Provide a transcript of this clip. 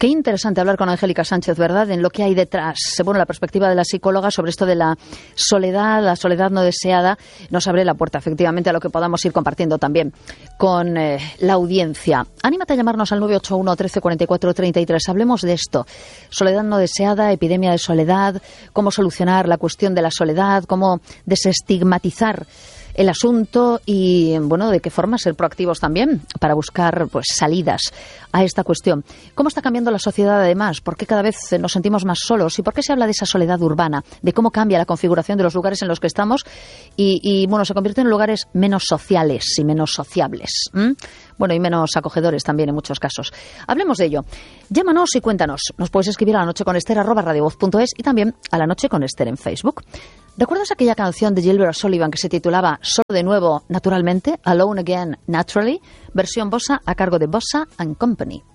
Qué interesante hablar con Angélica Sánchez, ¿verdad?, en lo que hay detrás. Bueno, la perspectiva de la psicóloga sobre esto de la soledad no deseada, nos abre la puerta, efectivamente, a lo que podamos ir compartiendo también con la audiencia. Anímate a llamarnos al 981 13 44 33. Hablemos de esto. Soledad no deseada, epidemia de soledad, cómo solucionar la cuestión de la soledad, cómo desestigmatizar el asunto y, bueno, de qué forma ser proactivos también para buscar pues salidas a esta cuestión. ¿Cómo está cambiando la sociedad además? ¿Por qué cada vez nos sentimos más solos? ¿Y por qué se habla de esa soledad urbana? De cómo cambia la configuración de los lugares en los que estamos y bueno, se convierten en lugares menos sociales y menos sociables. Bueno, y menos acogedores también en muchos casos. Hablemos de ello. Llámanos y cuéntanos. Nos puedes escribir a lanocheconester@radiovoz.es y también a La Noche con Ester en Facebook. ¿Recuerdas aquella canción de Gilbert O'Sullivan que se titulaba Solo de nuevo, naturalmente, Alone Again, Naturally? Versión bossa a cargo de Bossa and Company.